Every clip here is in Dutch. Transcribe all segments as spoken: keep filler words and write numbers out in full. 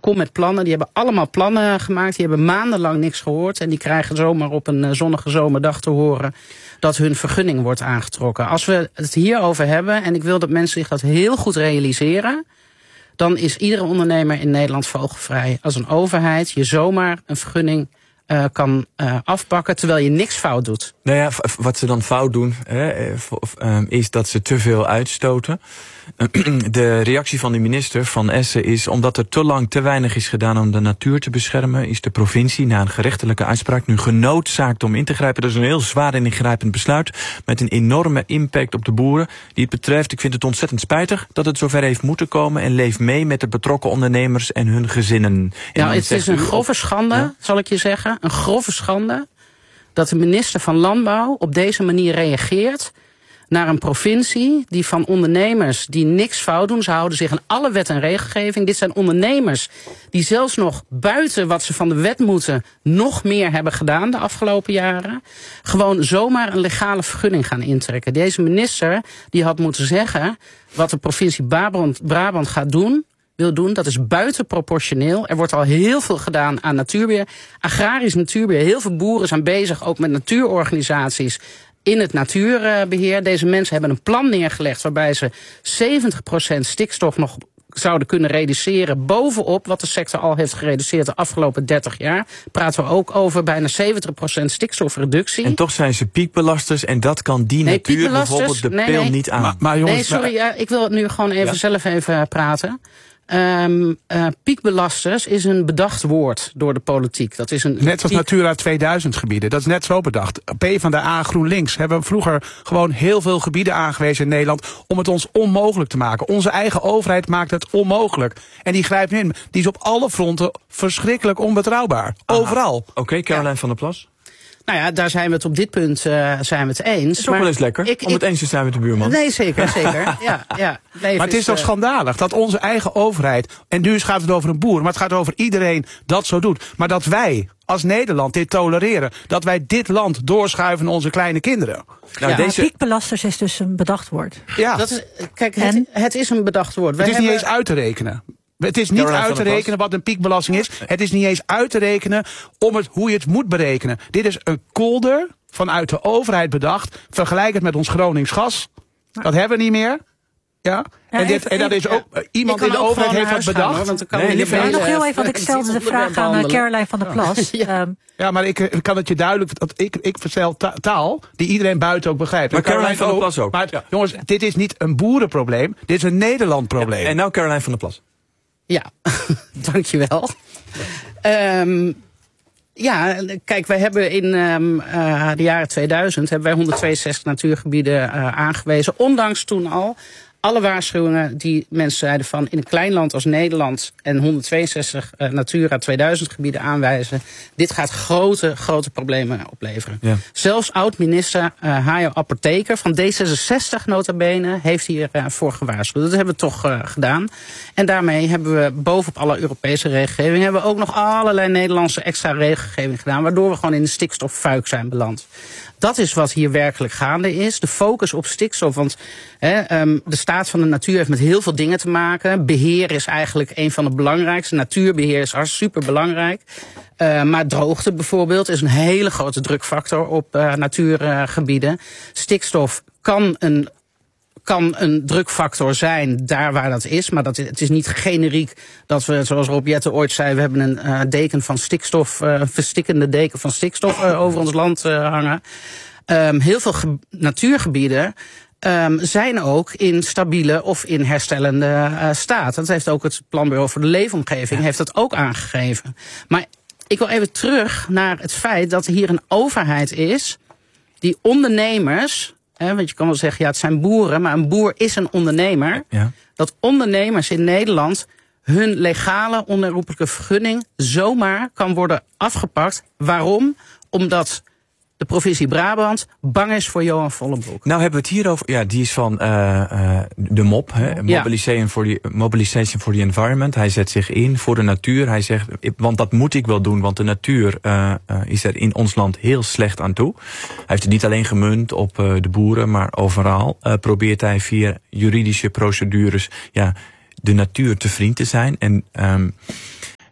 kom met plannen. Die hebben allemaal plannen gemaakt. Die hebben maandenlang niks gehoord. En die krijgen zomaar op een uh, zonnige zomerdag te horen dat hun vergunning wordt aangetrokken. Als we het hierover hebben, en ik wil dat mensen zich dat heel goed realiseren, dan is iedere ondernemer in Nederland vogelvrij. Als een overheid je zomaar een vergunning uh, kan uh, afpakken, terwijl je niks fout doet. Nou ja, wat ze dan fout doen, hè, is dat ze te veel uitstoten. De reactie van de minister van Essen is, omdat er te lang te weinig is gedaan om de natuur te beschermen, is de provincie na een gerechtelijke uitspraak nu genoodzaakt om in te grijpen. Dat is een heel zwaar en ingrijpend besluit met een enorme impact op de boeren die het betreft. Ik vind het ontzettend spijtig dat het zover heeft moeten komen en leef mee met de betrokken ondernemers en hun gezinnen. Nou, het is een grove schande, ja? zal ik je zeggen. Een grove schande dat de minister van Landbouw op deze manier reageert naar een provincie die van ondernemers die niks fout doen. Ze houden zich aan alle wet en regelgeving. Dit zijn ondernemers die zelfs nog buiten wat ze van de wet moeten nog meer hebben gedaan de afgelopen jaren. Gewoon zomaar een legale vergunning gaan intrekken. Deze minister die had moeten zeggen wat de provincie Brabant, Brabant gaat doen. wil doen, dat is buitenproportioneel. Er wordt al heel veel gedaan aan natuurbeheer. Agrarisch natuurbeheer. Heel veel boeren zijn bezig, ook met natuurorganisaties, in het natuurbeheer. Deze mensen hebben een plan neergelegd waarbij ze zeventig procent stikstof nog zouden kunnen reduceren bovenop wat de sector al heeft gereduceerd de afgelopen dertig jaar. Praten we ook over bijna zeventig procent stikstofreductie. En toch zijn ze piekbelasters en dat kan die nee, natuur bijvoorbeeld de nee, pil nee. niet aan. Maar, maar jongens, nee, sorry, ja, ik wil het nu gewoon even Ja? zelf even praten. Um, uh, piekbelasters is een bedacht woord door de politiek. Dat is een net als piek... Natura tweeduizend gebieden, dat is net zo bedacht. PvdA, GroenLinks hebben vroeger gewoon heel veel gebieden aangewezen in Nederland om het ons onmogelijk te maken. Onze eigen overheid maakt het onmogelijk. En die grijpt nu in. Die is op alle fronten verschrikkelijk onbetrouwbaar. Aha. Overal. Oké, okay, Caroline ja. van der Plas. Nou ja, daar zijn we het op dit punt uh, zijn we het eens. Het is ook wel eens lekker ik, om het ik, eens te zijn met de buurman. Nee, zeker, zeker. ja, ja, maar het is toch uh, schandalig dat onze eigen overheid, en nu gaat het over een boer, maar het gaat over iedereen dat zo doet. Maar dat wij als Nederland dit tolereren. Dat wij dit land doorschuiven naar onze kleine kinderen. Nou, ja, deze... Piekbelasters is dus een bedacht woord. Ja, dat is, kijk, het, en? het is een bedacht woord. Wij het is hebben... niet eens uit te rekenen. Het is niet Caroline uit te rekenen wat een piekbelasting is. Het is niet eens uit te rekenen om het, hoe je het moet berekenen. Dit is een kolder vanuit de overheid bedacht. Vergelijk het met ons Gronings gas. Dat hebben we niet meer. Ja? Ja, en, dit, even, en dat is ook, uh, iemand in de overheid heeft dat bedacht. Gaan, want dan nee, nee, nog heel even, want ik stelde de vraag aan uh, Caroline van der Plas. Ja, um, ja maar ik, ik kan het je duidelijk, dat ik, ik verstel ta taal die iedereen buiten ook begrijpt. Maar Caroline van der Plas ook. Maar ja. jongens, dit is niet een boerenprobleem, dit is een Nederland probleem. Ja, en nou Caroline van der Plas. Ja, dankjewel. Um, ja, kijk, wij hebben in um, uh, de jaren tweeduizend hebben wij honderdtweeënzestig natuurgebieden uh, aangewezen. Ondanks toen al alle waarschuwingen die mensen zeiden van in een klein land als Nederland en honderdtweeënzestig uh, Natura tweeduizend gebieden aanwijzen. Dit gaat grote, grote problemen opleveren. Ja. Zelfs oud-minister uh, Hajo Apotheker van D zesenzestig nota bene heeft hiervoor uh, voor gewaarschuwd. Dat hebben we toch uh, gedaan. En daarmee hebben we bovenop alle Europese regelgeving hebben we ook nog allerlei Nederlandse extra regelgeving gedaan, waardoor we gewoon in de stikstoffuik zijn beland. Dat is wat hier werkelijk gaande is. De focus op stikstof. Want hè, um, de staat van de natuur heeft met heel veel dingen te maken. Beheer is eigenlijk een van de belangrijkste. Natuurbeheer is super belangrijk. Uh, maar droogte bijvoorbeeld is een hele grote drukfactor op uh, natuurgebieden. Stikstof kan een... kan een drukfactor zijn daar waar dat is. Maar dat is, het is niet generiek dat we, zoals Rob Jetten ooit zei, we hebben een uh, deken van stikstof, uh, een verstikkende deken van stikstof uh, over ons land uh, hangen. Um, heel veel natuurgebieden um, zijn ook in stabiele of in herstellende uh, staat. Dat heeft ook het Planbureau voor de Leefomgeving heeft dat ook aangegeven. Maar ik wil even terug naar het feit dat er hier een overheid is die ondernemers... He, want je kan wel zeggen, ja, het zijn boeren, maar een boer is een ondernemer. Ja. Dat ondernemers in Nederland hun legale onherroepelijke vergunning zomaar kan worden afgepakt. Waarom? Omdat de provincie Brabant bang is voor Johan Vollenbroek. Nou hebben we het hier over, ja, die is van uh, uh, de M O P, hè, Mobilization, for the, Mobilization for the Environment. Hij zet zich in voor de natuur. Hij zegt, want dat moet ik wel doen, want de natuur uh, uh, is er in ons land heel slecht aan toe. Hij heeft het niet alleen gemunt op uh, de boeren, maar overal uh, probeert hij via juridische procedures ja, de natuur te vriend te zijn. En um,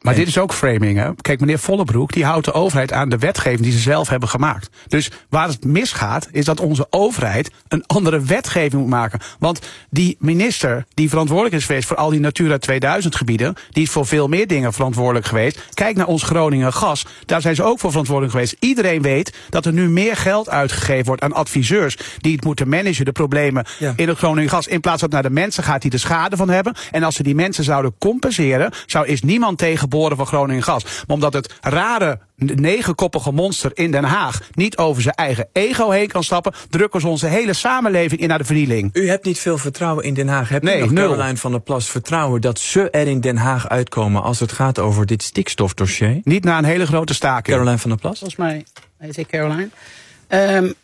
Maar en... dit is ook framing, hè? Kijk, meneer Vollebroek, die houdt de overheid aan de wetgeving die ze zelf hebben gemaakt. Dus waar het misgaat, is dat onze overheid een andere wetgeving moet maken. Want die minister die verantwoordelijk is geweest voor al die Natura tweeduizend gebieden, die is voor veel meer dingen verantwoordelijk geweest. Kijk naar ons Groningen Gas, daar zijn ze ook voor verantwoordelijk geweest. Iedereen weet dat er nu meer geld uitgegeven wordt aan adviseurs die het moeten managen, de problemen ja. in het Groningen Gas, in plaats dat het naar de mensen gaat die er schade van hebben. En als ze die mensen zouden compenseren, zou is niemand tegen boren van Groningen Gas. Maar omdat het rare negenkoppige monster in Den Haag niet over zijn eigen ego heen kan stappen, drukken ze onze hele samenleving in naar de vernieling. U hebt niet veel vertrouwen in Den Haag. Hebt nee, u nog, nul. Caroline van der Plas, vertrouwen dat ze er in Den Haag uitkomen als het gaat over dit stikstofdossier? Niet na een hele grote staking. Caroline van der Plas? Volgens mij heet ik Caroline. Um,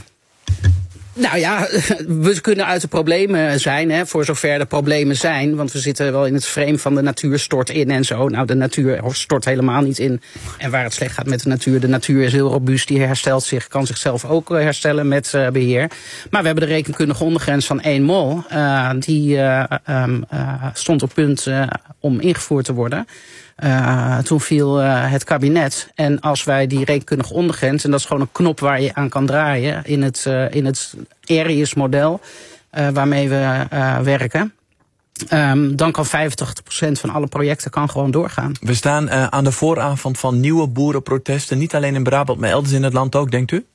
Nou ja, we kunnen uit de problemen zijn, hè, voor zover de problemen zijn. Want we zitten wel in het frame van de natuur stort in en zo. Nou, de natuur stort helemaal niet in. En waar het slecht gaat met de natuur, de natuur is heel robuust. Die herstelt zich, kan zichzelf ook herstellen met uh, beheer. Maar we hebben de rekenkundige ondergrens van één mol. Uh, die uh, um, uh, stond op punt uh, om ingevoerd te worden. Uh, toen viel uh, het kabinet. En als wij die rekenkundige ondergrens, en dat is gewoon een knop waar je aan kan draaien in het, uh, in het Arius-model uh, waarmee we uh, werken. Um, dan kan vijfentachtig procent van alle projecten kan gewoon doorgaan. We staan uh, aan de vooravond van nieuwe boerenprotesten. Niet alleen in Brabant, maar elders in het land ook, denkt u?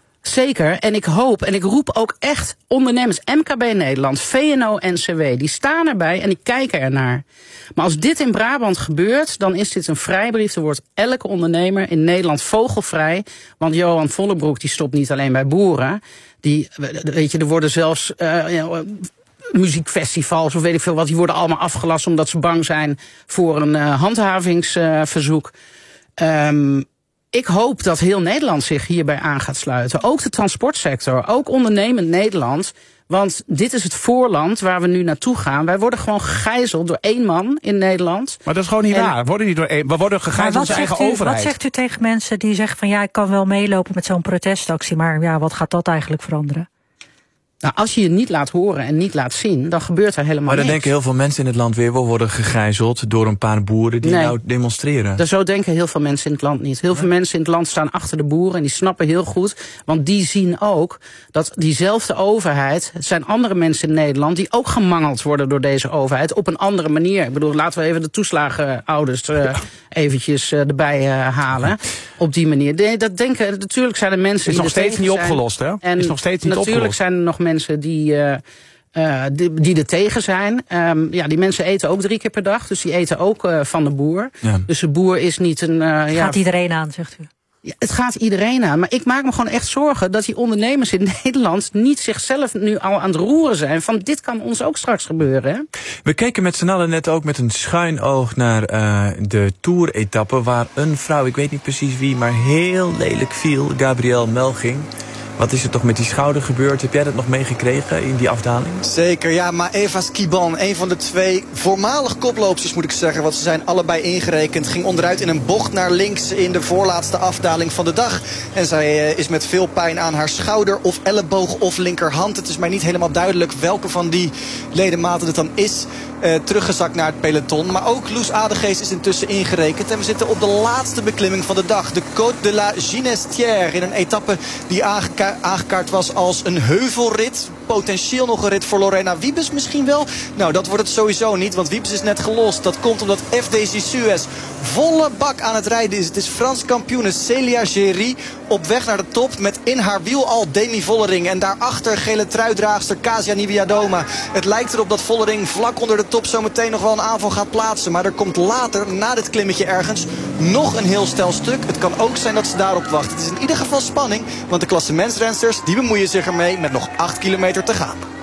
Zeker. En ik hoop en ik roep ook echt ondernemers, M K B Nederland, V N O N C W, die staan erbij en die kijken ernaar. Maar als dit in Brabant gebeurt, dan is dit een vrijbrief. Dan wordt elke ondernemer in Nederland vogelvrij. Want Johan Vollebroek die stopt niet alleen bij boeren. Die, weet je, er worden zelfs uh, ja, muziekfestivals of weet ik veel wat, die worden allemaal afgelast omdat ze bang zijn voor een uh, handhavingsverzoek. Uh, um, Ik hoop dat heel Nederland zich hierbij aan gaat sluiten. Ook de transportsector, ook ondernemend Nederland. Want dit is het voorland waar we nu naartoe gaan. Wij worden gewoon gegijzeld door één man in Nederland. Maar dat is gewoon niet en, waar. We worden, niet door één, we worden gegijzeld door onze eigen u, overheid. Wat zegt u tegen mensen die zeggen van ja, ik kan wel meelopen met zo'n protestactie, maar ja, wat gaat dat eigenlijk veranderen? Nou, als je je niet laat horen en niet laat zien, dan gebeurt er helemaal niks. Maar dan niks. denken heel veel mensen in het land weer, we worden gegijzeld door een paar boeren die nee, nou demonstreren. Dat zo denken heel veel mensen in het land niet. Heel veel ja. mensen in het land staan achter de boeren en die snappen heel goed. Want die zien ook dat diezelfde overheid, het zijn andere mensen in Nederland die ook gemangeld worden door deze overheid op een andere manier. Ik bedoel, laten we even de toeslagenouders uh, eventjes uh, erbij uh, halen. Op die manier. De, dat denken, natuurlijk zijn er mensen is die nog steeds niet zijn. opgelost, hè? En is nog steeds niet natuurlijk opgelost. zijn er nog mensen die, uh, uh, die, die er tegen zijn. Um, ja, die mensen eten ook drie keer per dag, dus die eten ook uh, van de boer. Ja. Dus de boer is niet een... Uh, het ja, gaat iedereen aan, zegt u. Ja, het gaat iedereen aan. Maar ik maak me gewoon echt zorgen dat die ondernemers in Nederland niet zichzelf nu al aan het roeren zijn. Van dit kan ons ook straks gebeuren. Hè? We keken met z'n allen net ook met een schuin oog naar uh, de Tour-etappe waar een vrouw, ik weet niet precies wie, maar heel lelijk viel. Gabrielle Melching. Wat is er toch met die schouder gebeurd? Heb jij dat nog meegekregen in die afdaling? Zeker, ja. Maar Eva Skiban, een van de twee voormalig koploopsters moet ik zeggen. Want ze zijn allebei ingerekend. Ging onderuit in een bocht naar links in de voorlaatste afdaling van de dag. En zij uh, is met veel pijn aan haar schouder of elleboog of linkerhand. Het is mij niet helemaal duidelijk welke van die ledematen het dan is. Uh, teruggezakt naar het peloton. Maar ook Loes Adegeest is intussen ingerekend. En we zitten op de laatste beklimming van de dag. De Côte de la Ginestière. In een etappe die aangeka- aangekaart was als een heuvelrit. Potentieel nog een rit voor Lorena Wiebes misschien wel. Nou, dat wordt het sowieso niet. Want Wiebes is net gelost. Dat komt omdat F D C Suez volle bak aan het rijden is. Het is Frans kampioene Celia Géry op weg naar de top. Met in haar wiel al Demi Vollering. En daarachter gele truidraagster Kasia Niewiadoma. Het lijkt erop dat Vollering vlak onder de top zometeen nog wel een aanval gaat plaatsen. Maar er komt later, na dit klimmetje ergens, nog een heel stel stuk. Het kan ook zijn dat ze daarop wacht. Het is in ieder geval spanning. Want de klassementsrensters die bemoeien zich ermee met nog acht kilometer te gaan.